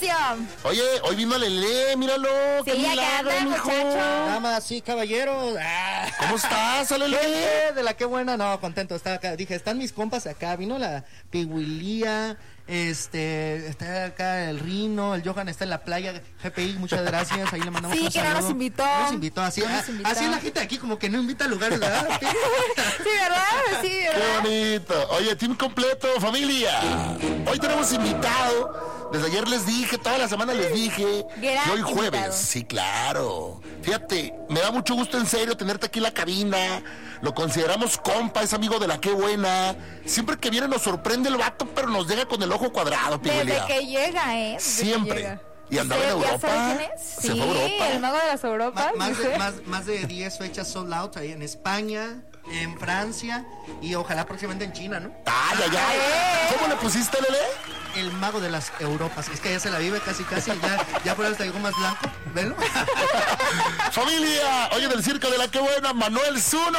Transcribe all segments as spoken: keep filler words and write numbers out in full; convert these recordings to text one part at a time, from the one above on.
Mauricio. Oye, hoy vino Lelé, míralo. Sí, qué milagro, acá anda, mijo. muchacho. Damas y caballeros. Ah. ¿Cómo estás, Lelé? Gente de la que buena, no, contento, estaba acá, dije, están mis compas acá, vino la Pihuilía, este, está acá el Rino, el Johan está en la playa, G P I, muchas gracias, ahí le mandamos Sí, un que no saludo. nos invitó. No nos invitó, así, No nos ah, invitó. así es la gente aquí como que no invita a lugares, ¿verdad? Sí, ¿verdad? Sí, Qué ¿verdad? bonito. Oye, team completo, familia. Hoy tenemos invitado. Desde ayer les dije, toda la semana les dije. Gran Y hoy jueves. invitado. Sí, claro. Fíjate, me da mucho gusto en serio tenerte aquí en la cabina. Lo consideramos compa, es amigo de la qué buena. Siempre que viene nos sorprende el vato, pero nos deja con el ojo cuadrado, Desde Pihuelía. que llega, ¿eh? Desde que Siempre. llega. Y andaba en ¿Usted Europa. ¿Ya sabe quién es? Se Sí, fue a Europa. el mago de las Europas. Ma- más, dice. de, más, más de diez fechas sold out ahí en España, en Francia y ojalá próximamente en China, ¿no? Ay, ay, ay. Eh. ¿Cómo le pusiste, Lele? El mago de las Europas, es que ya se la vive casi casi, ya, ya por ahí está algo más blanco, ¿velo? Familia, oye, del circo de la qué buena, Manuel Zuno.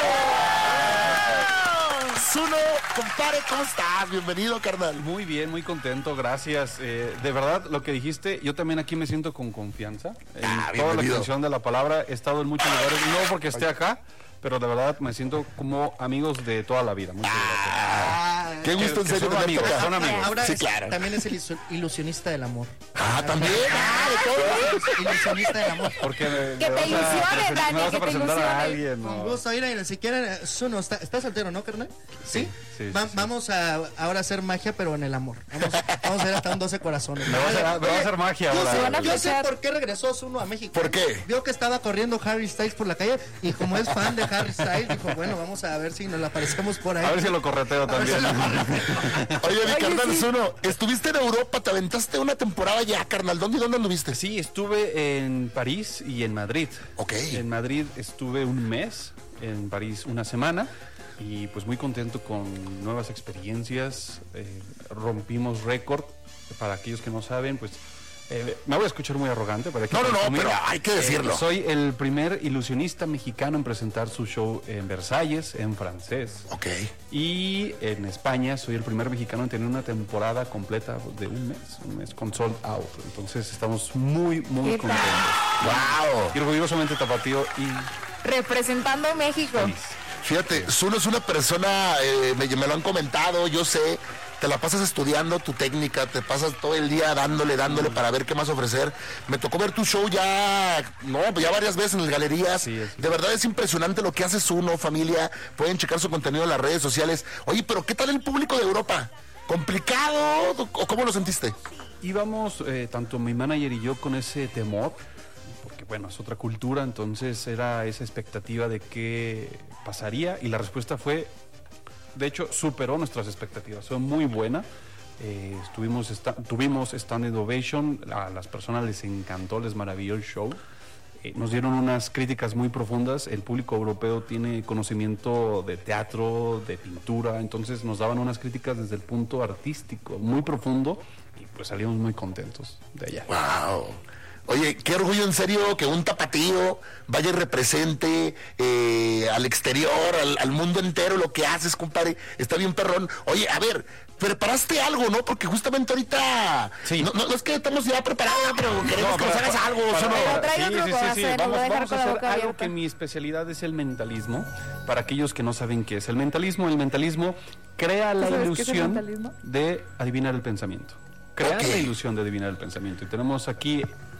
Zuno, compadre, ¿cómo estás? Bienvenido, carnal. Muy bien, muy contento, gracias. Eh, de verdad, lo que dijiste, yo también aquí me siento con confianza. En Ah, toda la bienvenido. extensión de la palabra, he estado en muchos lugares, no porque esté acá, pero de verdad me siento como amigos de toda la vida. Muchas gracias. Ah, Qué gusto, en que serio, son tenerte amigos, acá. son amigos. Ahora Sí, es- claro. también es el ilu- ilusionista del amor. Ah, también. Ah, de todo. Ilusionista del amor. Porque me, Que me te vas a ilusiones, presen- Dani, me vas que a te presentar a ilusiones. alguien. Con ¿no? gusto, mira, si quieren, Zuno, ¿está, está soltero, ¿no, carnal? ¿Sí? Sí, sí, Va- sí. Vamos a ahora a hacer magia, pero en el amor. Vamos, vamos a ver hasta un doce corazones. Me va a hacer- me va a hacer magia yo ahora. sé- Se van a Yo sé flechar. por qué regresó Zuno a México. ¿Por qué? Vio que estaba corriendo Harry Styles por la calle y como es fan de Harry Styles, dijo, bueno, vamos a ver si nos la aparecemos por ahí. A ver si lo correteo también. Oye, mi Oye, carnal sí. Zuno, estuviste en Europa, te aventaste una temporada ya, carnal. ¿Dónde y dónde anduviste? Sí, estuve en París y en Madrid. Ok. En Madrid estuve un mes, en París una semana y pues muy contento con nuevas experiencias. Eh, rompimos récord. Para aquellos que no saben, pues eh, me voy a escuchar muy arrogante. Para que No, no, no, presumir. pero hay que decirlo. Eh, soy el primer ilusionista mexicano en presentar su show en Versalles, en francés. Ok. Y en España soy el primer mexicano en tener una temporada completa de un mes, un mes con sold out. Entonces estamos muy, muy ¿Qué tal? contentos. Wow. Y orgullosamente tapatío y Representando a México. feliz. Fíjate, Zuno es una persona, eh, me, me lo han comentado, yo sé, te la pasas estudiando tu técnica, te pasas todo el día dándole, dándole para ver qué más ofrecer. Me tocó ver tu show ya, no, ya varias veces en las galerías. Sí, es- De verdad es impresionante lo que hace Zuno, familia. Pueden checar su contenido en las redes sociales. Oye, pero ¿qué tal el público de Europa? ¿Complicado o cómo lo sentiste? Íbamos, eh, tanto mi manager y yo, con ese temor, porque bueno, es otra cultura, entonces era esa expectativa de qué pasaría y la respuesta fue, de hecho, superó nuestras expectativas, fue muy buena. Eh, estuvimos esta- tuvimos standing ovation, a las personas les encantó, les maravilló el show. Eh, nos dieron unas críticas muy profundas, el público europeo tiene conocimiento de teatro, de pintura, entonces nos daban unas críticas desde el punto artístico muy profundo y pues salimos muy contentos de allá. Wow. Oye, qué orgullo en serio que un tapatío vaya y represente eh, al exterior, al, al mundo entero lo que haces, compadre. Está bien perrón. Oye, a ver, preparaste algo, ¿no? Porque justamente ahorita... Sí. No, no, no es que estamos ya preparados, pero queremos No, que nos para- hagas algo. para- ¿sí o no? Pero trae otro para hacer, nos Vamos, va a dejar vamos con a la hacer boca algo abierta. que mi especialidad es el mentalismo. Para aquellos que no saben qué es el mentalismo, el mentalismo crea la sabes qué es el ilusión mentalismo? de adivinar el pensamiento. Crear Ok. la ilusión de adivinar el pensamiento. Y tenemos aquí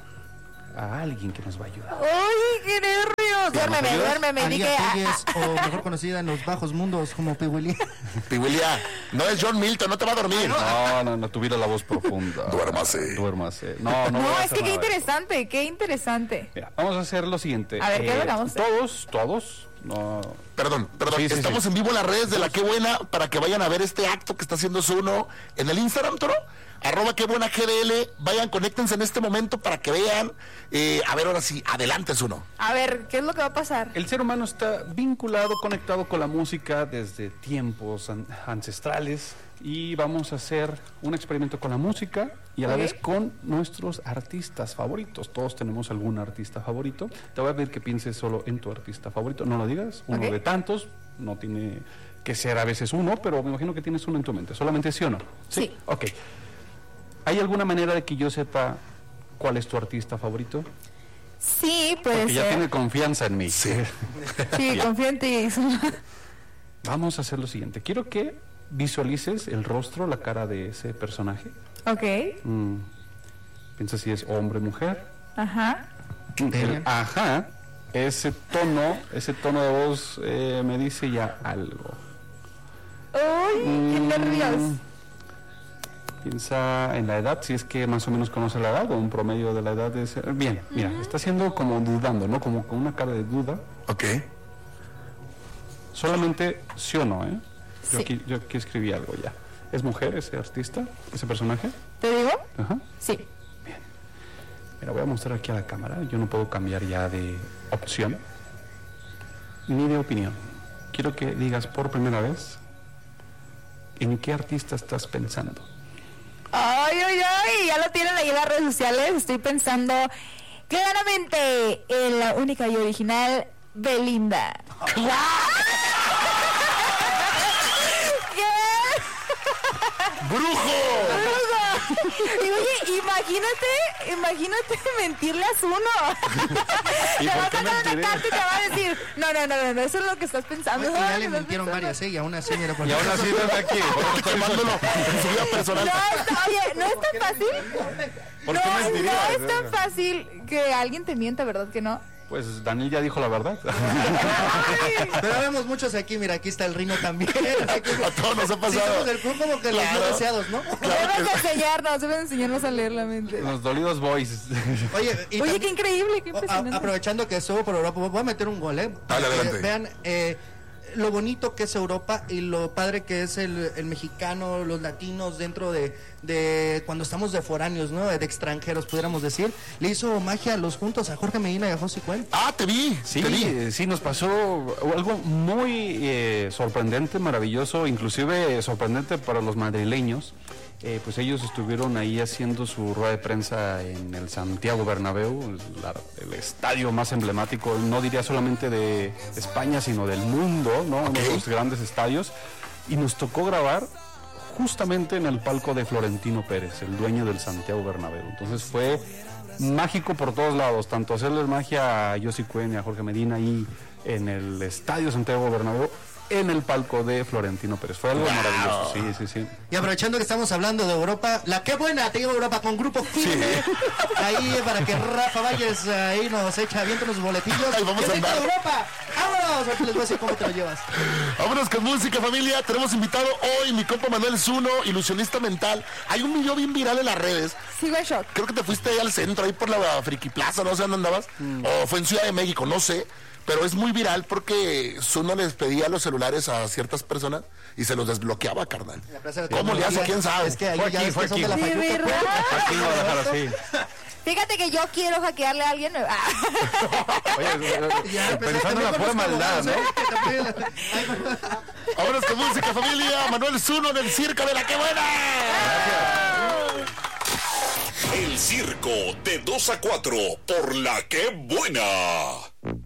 a alguien que nos va a ayudar. ¡Uy, qué nervios! Duérmeme, ayudas? duérmeme. Di María que, ah, Telles, o mejor conocida en los bajos mundos como Pihuilía. Pihuilia, no es John Milton, no te va a dormir. No, no, no tuviera la voz profunda. Duérmase. Duérmase. No, no. No, voy a es hacer que qué nada de eso. interesante, qué interesante. Mira, vamos a hacer lo siguiente. A ver, ¿qué es lo que vamos a hacer? Todos, todos, no. Perdón, perdón, Sí, sí, estamos sí. en vivo en las redes de La Qué Buena para que vayan a ver este acto que está haciendo Zuno en el Instagram, Toro. Arroba Qué Buena G D L. Vayan, conéctense en este momento para que vean. Eh, a ver, ahora sí, adelante, Zuno. A ver, ¿qué es lo que va a pasar? El ser humano está vinculado, conectado con la música desde tiempos an- ancestrales y vamos a hacer un experimento con la música y a la Ok. vez con nuestros artistas favoritos. Todos tenemos algún artista favorito. Te voy a pedir que pienses solo en tu artista favorito. No lo digas, uno Ok. de tantos. No tiene que ser a veces uno, pero me imagino que tienes uno en tu mente. ¿Solamente sí o no? Sí. Ok. ¿Hay alguna manera de que yo sepa cuál es tu artista favorito? Sí, puede Porque ya ser. tiene confianza en mí. Sí. Sí, confío en ti. Vamos a hacer lo siguiente. Quiero que visualices el rostro, la cara de ese personaje. Ok. Mm. Piensa si es hombre o mujer. Ajá. El ajá, ese tono, ese tono de voz eh, me dice ya algo. Uy, qué Mm. nervios. Piensa en la edad, si es que más o menos conoce la edad o un promedio de la edad de ese. Bien, mira, está haciendo como dudando, ¿no? Como con una cara de duda. Ok. Solamente sí o no, ¿eh? Yo, Sí. aquí, yo aquí escribí algo ya. ¿Es mujer ese artista, ese personaje? ¿Te digo? Ajá. Sí. Mira, voy a mostrar aquí a la cámara. Yo no puedo cambiar ya de opción ni de opinión. Quiero que digas por primera vez en qué artista estás pensando. Ay, ay, ay, ya lo tienen ahí en las redes sociales. Estoy pensando claramente en la única y original Belinda. ¿Qué? ¡Brujo! Y oye, imagínate, imagínate mentirle a Zuno. ¿Y Te por va a qué sacar una mentiré? carta y te va a decir, no, no, no, no, no, eso es lo que estás pensando. Y ya ¿sabes? le Estás mintieron pensando. varias, ¿eh? Y aún así, mira, por Y aún así estás aquí. Quemándolo en su vida personal. No, está- oye, no es tan fácil. ¿Por no, qué mentirías? no es tan fácil que alguien te mienta, ¿verdad que no? Pues Daniel ya dijo la verdad. Pero vemos muchos aquí, mira, aquí está el Rino también. Aquí- A todos nos ha Sí, pasado. somos del club como que los Claro. no deseados, ¿no? Debes enseñarnos, debes enseñarnos a leer la mente. Los dolidos boys. Oye, y Oye, tam- qué increíble, qué o- a- impresionante. aprovechando que estuvo por Europa, voy a meter un gol, ¿eh? Para Dale, que adelante. vean eh, lo bonito que es Europa y lo padre que es el, el mexicano, los latinos dentro de, de cuando estamos de foráneos, ¿no? De extranjeros, pudiéramos decir. Le hizo magia a los juntos, a Jorge Medina y a José Cuen. Ah, te vi. Sí, te vi. eh, sí, nos pasó algo muy eh, sorprendente, maravilloso, inclusive eh, sorprendente para los madrileños. Eh, pues ellos estuvieron ahí haciendo su rueda de prensa en el Santiago Bernabéu, la- el estadio más emblemático, no diría solamente de España, sino del mundo, ¿no? Uno de los grandes estadios. Y nos tocó grabar justamente en el palco de Florentino Pérez, el dueño del Santiago Bernabéu. Entonces fue mágico por todos lados, tanto hacerles magia a Yossi Cuen y a Jorge Medina ahí en el Estadio Santiago Bernabéu, en el palco de Florentino Pérez. Fue algo maravilloso, sí, sí, sí. Y aprovechando que estamos hablando de Europa, la que buena te lleva Europa con Grupo Firme. Ahí para que Rafa Valles ahí nos echa viendo los boletillos. Ahí vamos Yo a soy de andar. Europa. ¡Vámonos! Ahorita les voy a decir cómo te lo llevas. Vámonos con música, familia. Tenemos invitado hoy mi compa Manuel Zuno, ilusionista mental. Hay un video bien viral en las redes. Sigo en shock. Creo que te fuiste ahí al centro, ahí por la Friki Plaza, no sé dónde andabas. O fue en Ciudad de México, no sé. Pero es muy viral porque Zuno les pedía los celulares a ciertas personas y se los desbloqueaba, carnal. La plaza de ¿Cómo le hace? tecnología. ¿Quién sabe? Es que ahí Fue ya aquí, ves fue que son aquí. de la ¿De Fayuca. verdad? Aquí en Guadalajara, sí. Fíjate que yo quiero hackearle a alguien. Ah. Oye, Ya, empecé pensando en la también pura con los maldad, abogados, ¿no? ¿eh? Que también- Ay, Vámonos con música, familia. Manuel Zuno en el circo de la que buena. El circo de dos a cuatro por la que buena.